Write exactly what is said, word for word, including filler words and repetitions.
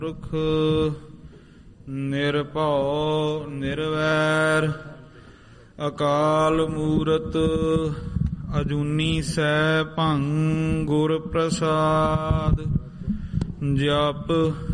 ਪੁਰਖ ਨਿਰਭਉ ਨਿਰਵੈਰ ਅਕਾਲ ਮੂਰਤ ਅਜੂਨੀ ਸੈਭੰ ਗੁਰ ਪ੍ਰਸਾਦ। ਜਪ